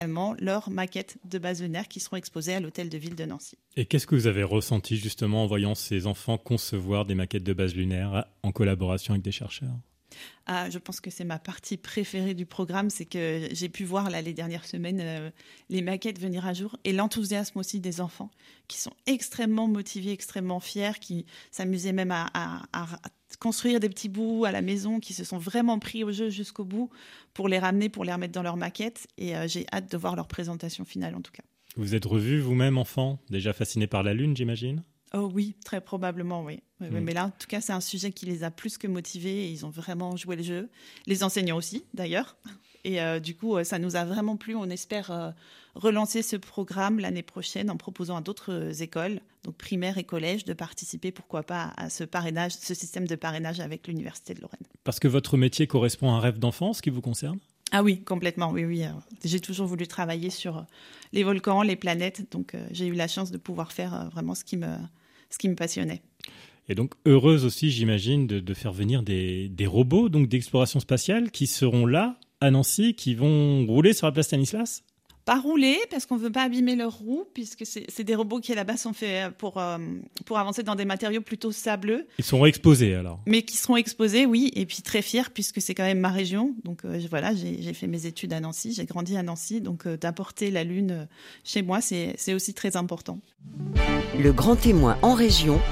leurs maquettes de bases lunaires qui seront exposées à l'hôtel de ville de Nancy. Et qu'est-ce que vous avez ressenti justement en voyant ces enfants concevoir des maquettes de bases lunaires en collaboration avec des chercheurs ? Je pense que c'est ma partie préférée du programme, c'est que j'ai pu voir les dernières semaines les maquettes venir à jour et l'enthousiasme aussi des enfants qui sont extrêmement motivés, extrêmement fiers, qui s'amusaient même à construire des petits bouts à la maison, qui se sont vraiment pris au jeu jusqu'au bout pour les ramener, pour les remettre dans leurs maquettes. Et j'ai hâte de voir leur présentation finale en tout cas. Vous êtes revu vous-même enfant, déjà fasciné par la Lune, j'imagine ? Oh oui, très probablement, oui. Mais là, en tout cas, c'est un sujet qui les a plus que motivés et ils ont vraiment joué le jeu. Les enseignants aussi, d'ailleurs. Et du coup, ça nous a vraiment plu. On espère relancer ce programme l'année prochaine en proposant à d'autres écoles, donc primaires et collèges, de participer, pourquoi pas, à ce parrainage, ce système de parrainage avec l'Université de Lorraine. Parce que votre métier correspond à un rêve d'enfance qui vous concerne ? Ah oui, complètement, oui. J'ai toujours voulu travailler sur les volcans, les planètes, donc j'ai eu la chance de pouvoir faire vraiment ce qui me passionnait. Et donc, heureuse aussi, j'imagine, de faire venir des robots donc d'exploration spatiale qui seront là, à Nancy, qui vont rouler sur la place Stanislas ? Pas rouler, parce qu'on ne veut pas abîmer leurs roues, puisque c'est des robots qui, à la base, sont faits pour avancer dans des matériaux plutôt sableux. Ils seront exposés, alors ? Mais qui seront exposés, oui, et puis très fiers, puisque c'est quand même ma région. Donc voilà, j'ai fait mes études à Nancy, j'ai grandi à Nancy, donc d'apporter la Lune chez moi, c'est aussi très important. Le grand témoin en région,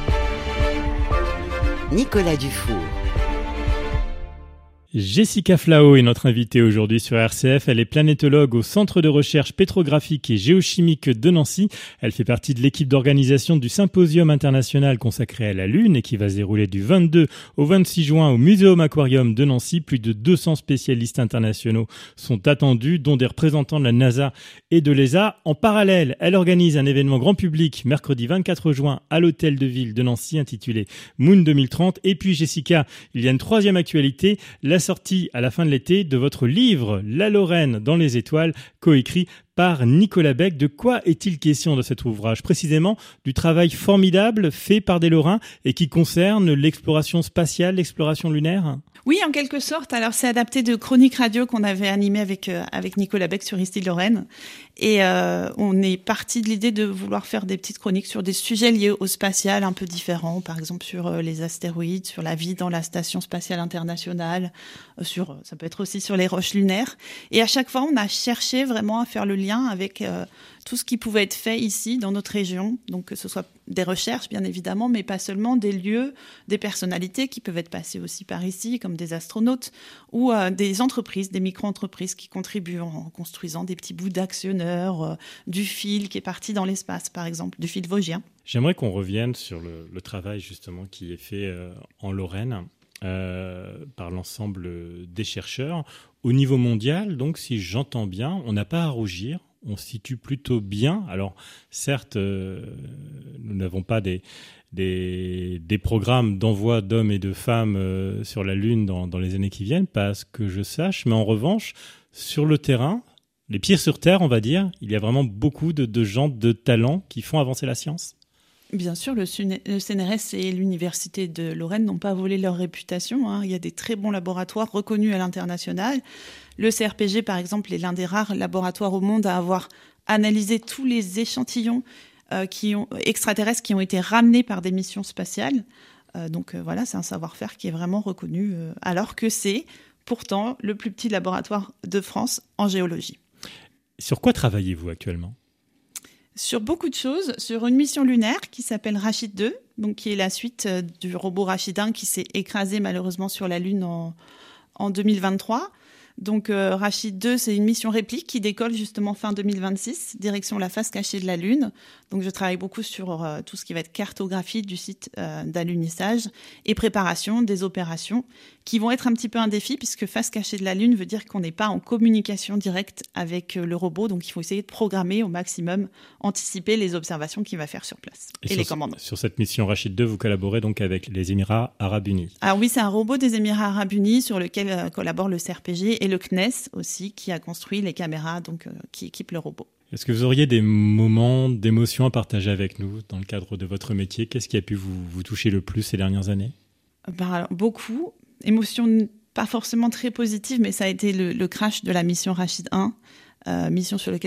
Nicolas Dufour. Jessica Flao est notre invitée aujourd'hui sur RCF. Elle est planétologue au Centre de recherche pétrographique et géochimique de Nancy. Elle fait partie de l'équipe d'organisation du Symposium international consacré à la Lune et qui va se dérouler du 22 au 26 juin au Muséum Aquarium de Nancy. Plus de 200 spécialistes internationaux sont attendus, dont des représentants de la NASA et de l'ESA. En parallèle, elle organise un événement grand public mercredi 24 juin à l'hôtel de ville de Nancy intitulé Moon 2030. Et puis Jessica, il y a une troisième actualité, la sortie à la fin de l'été de votre livre « La Lorraine dans les étoiles », coécrit par Nicolas Beck. De quoi est-il question dans cet ouvrage ? Précisément du travail formidable fait par des Lorrains et qui concerne l'exploration spatiale, l'exploration lunaire ? Oui, en quelque sorte. Alors, c'est adapté de chroniques radio qu'on avait animées avec Nicolas Beck sur Isti-Lorraine. Et on est parti de l'idée de vouloir faire des petites chroniques sur des sujets liés au spatial un peu différents. Par exemple, sur les astéroïdes, sur la vie dans la Station spatiale internationale, ça peut être aussi sur les roches lunaires. Et à chaque fois, on a cherché vraiment à faire le lien avec tout ce qui pouvait être fait ici, dans notre région. Donc, que ce soit des recherches, bien évidemment, mais pas seulement, des lieux, des personnalités qui peuvent être passées aussi par ici, comme des astronautes, ou des entreprises, des micro-entreprises qui contribuent en construisant des petits bouts d'actionneurs, du fil qui est parti dans l'espace, par exemple, du fil vosgien. J'aimerais qu'on revienne sur le travail, justement, qui est fait en Lorraine par l'ensemble des chercheurs. Au niveau mondial, donc, si j'entends bien, on n'a pas à rougir. On se situe plutôt bien. Alors, certes, nous n'avons pas des programmes d'envoi d'hommes et de femmes sur la Lune dans les années qui viennent, pas à ce que je sache. Mais en revanche, sur le terrain, les pieds sur terre, on va dire, il y a vraiment beaucoup de gens de talent qui font avancer la science. Bien sûr, le CNRS et l'Université de Lorraine n'ont pas volé leur réputation. Il y a des très bons laboratoires reconnus à l'international. Le CRPG, par exemple, est l'un des rares laboratoires au monde à avoir analysé tous les échantillons extraterrestres qui ont été ramenés par des missions spatiales. Donc voilà, c'est un savoir-faire qui est vraiment reconnu, alors que c'est pourtant le plus petit laboratoire de France en géologie. Sur quoi travaillez-vous actuellement ? Sur beaucoup de choses, sur une mission lunaire qui s'appelle Rachid 2, donc qui est la suite du robot Rachid 1 qui s'est écrasé malheureusement sur la Lune en 2023. Donc Rachid 2, c'est une mission réplique qui décolle justement fin 2026, direction la face cachée de la Lune. Donc je travaille beaucoup sur tout ce qui va être cartographie du site d'alunissage et préparation des opérations qui vont être un petit peu un défi puisque face cachée de la Lune veut dire qu'on n'est pas en communication directe avec le robot. Donc il faut essayer de programmer au maximum, anticiper les observations qu'il va faire sur place et les commandements. Sur cette mission Rachid 2, vous collaborez donc avec les Émirats Arabes Unis. Alors oui, c'est un robot des Émirats Arabes Unis sur lequel collabore le CRPG et le CNES aussi qui a construit les caméras qui équipent le robot. Est-ce que vous auriez des moments d'émotion à partager avec nous dans le cadre de votre métier ? Qu'est-ce qui a pu vous toucher le plus ces dernières années ? Alors, beaucoup. Émotions pas forcément très positives, mais ça a été le crash de la mission Rachid 1, mission sur laquelle